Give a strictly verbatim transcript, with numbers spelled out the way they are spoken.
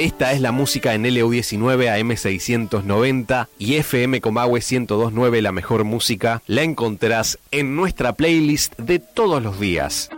Esta es la música en L U diecinueve A M seiscientos noventa y F M Comahue ciento dos punto nueve. La mejor música la encontrás en nuestra playlist de todos los días.